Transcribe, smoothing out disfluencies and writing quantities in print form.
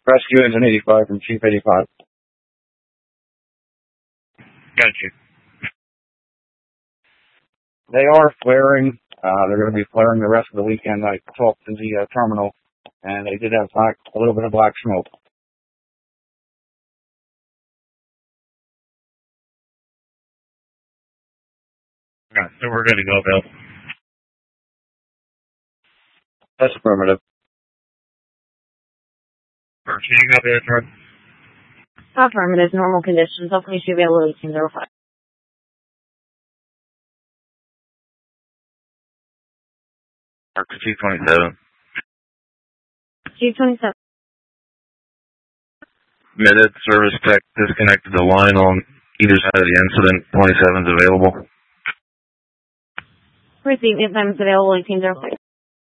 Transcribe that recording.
Rescue Engine 85 from Chief 85. Got you. They are flaring. They're going to be flaring the rest of the weekend. I talked to the terminal, and they did have a little bit of black smoke. Alright, so we're good to go, Bill. That's affirmative. Proceeding up there, George. Affirmative, normal conditions. Hopefully she'll be able to 1805. Chief 27. Chief 27. Admitted, service tech disconnected the line on either side of the incident. 27 is available. Receiving, if I'm available, 1805.